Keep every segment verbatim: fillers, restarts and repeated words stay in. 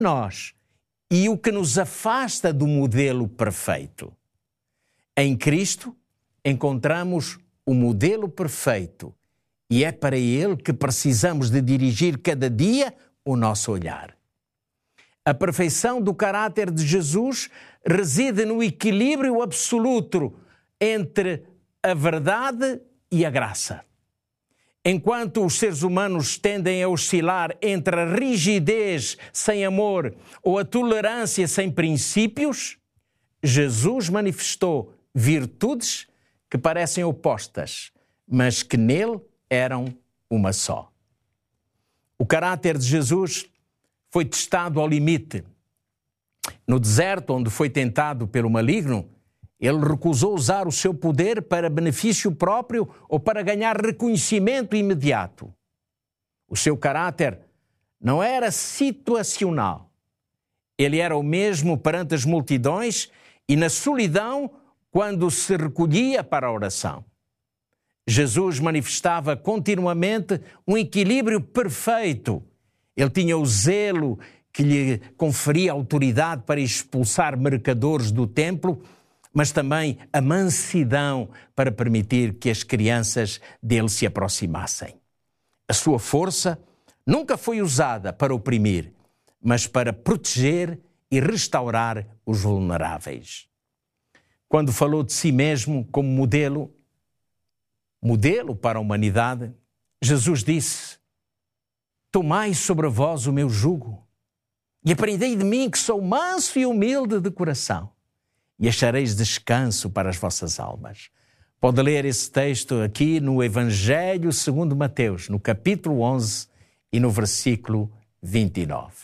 nós e o que nos afasta do modelo perfeito. Em Cristo encontramos o modelo perfeito e é para Ele que precisamos de dirigir cada dia o nosso olhar. A perfeição do caráter de Jesus reside no equilíbrio absoluto entre a verdade e a graça. Enquanto os seres humanos tendem a oscilar entre a rigidez sem amor ou a tolerância sem princípios, Jesus manifestou virtudes que parecem opostas, mas que nele eram uma só. O caráter de Jesus foi testado ao limite. No deserto, onde foi tentado pelo maligno, ele recusou usar o seu poder para benefício próprio ou para ganhar reconhecimento imediato. O seu caráter não era situacional. Ele era o mesmo perante as multidões e na solidão quando se recolhia para a oração. Jesus manifestava continuamente um equilíbrio perfeito. Ele tinha o zelo que lhe conferia autoridade para expulsar mercadores do templo, mas também a mansidão para permitir que as crianças dele se aproximassem. A sua força nunca foi usada para oprimir, mas para proteger e restaurar os vulneráveis. Quando falou de si mesmo como modelo, modelo para a humanidade, Jesus disse: tomai sobre vós o meu jugo e aprendei de mim que sou manso e humilde de coração, e achareis descanso para as vossas almas. Pode ler esse texto aqui no Evangelho segundo Mateus, no capítulo onze e no versículo vinte e nove.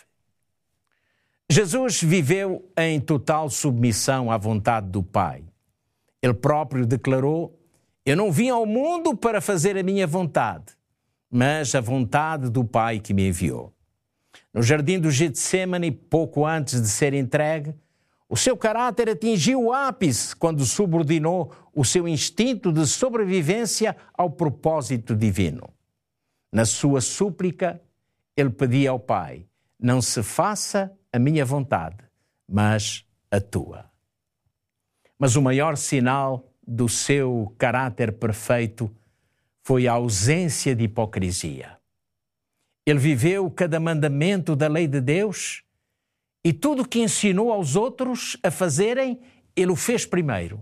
Jesus viveu em total submissão à vontade do Pai. Ele próprio declarou: eu não vim ao mundo para fazer a minha vontade, mas a vontade do Pai que me enviou. No jardim do Getsemane, pouco antes de ser entregue, o seu caráter atingiu o ápice quando subordinou o seu instinto de sobrevivência ao propósito divino. Na sua súplica, ele pedia ao Pai: não se faça a minha vontade, mas a tua. Mas o maior sinal do seu caráter perfeito foi a ausência de hipocrisia. Ele viveu cada mandamento da lei de Deus e tudo o que ensinou aos outros a fazerem, ele o fez primeiro.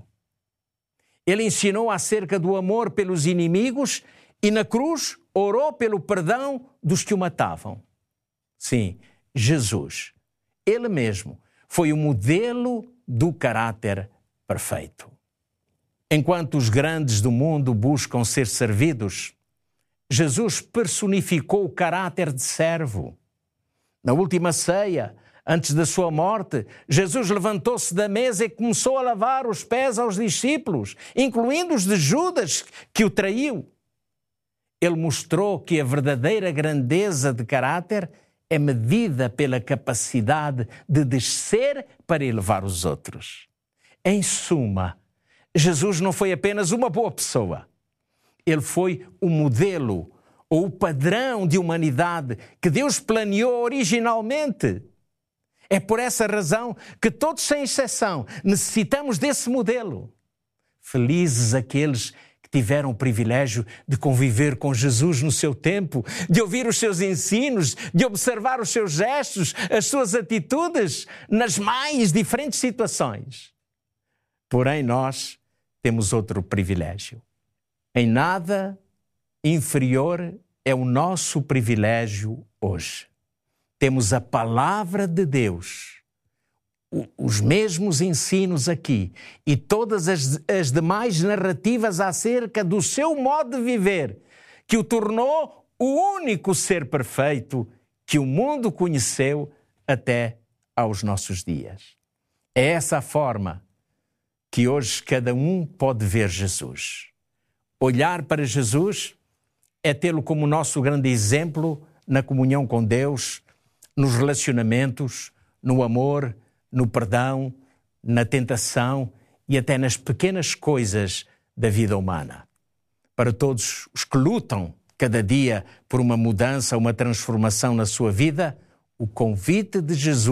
Ele ensinou acerca do amor pelos inimigos e na cruz orou pelo perdão dos que o matavam. Sim, Jesus, ele mesmo, foi o modelo do caráter perfeito. Enquanto os grandes do mundo buscam ser servidos, Jesus personificou o caráter de servo. Na última ceia, antes da sua morte, Jesus levantou-se da mesa e começou a lavar os pés aos discípulos, incluindo os de Judas, que o traiu. Ele mostrou que a verdadeira grandeza de caráter é medida pela capacidade de descer para elevar os outros. Em suma, Jesus não foi apenas uma boa pessoa. Ele foi o modelo ou o padrão de humanidade que Deus planeou originalmente. É por essa razão que todos, sem exceção, necessitamos desse modelo. Felizes aqueles que tiveram o privilégio de conviver com Jesus no seu tempo, de ouvir os seus ensinos, de observar os seus gestos, as suas atitudes nas mais diferentes situações. Porém, nós temos outro privilégio. Em nada inferior é o nosso privilégio hoje. Temos a palavra de Deus, os mesmos ensinos aqui e todas as, as demais narrativas acerca do seu modo de viver, que o tornou o único ser perfeito que o mundo conheceu até aos nossos dias. É essa a forma que hoje cada um pode ver Jesus. Olhar para Jesus é tê-lo como nosso grande exemplo na comunhão com Deus, nos relacionamentos, no amor, no perdão, na tentação e até nas pequenas coisas da vida humana. Para todos os que lutam cada dia por uma mudança, uma transformação na sua vida, o convite de Jesus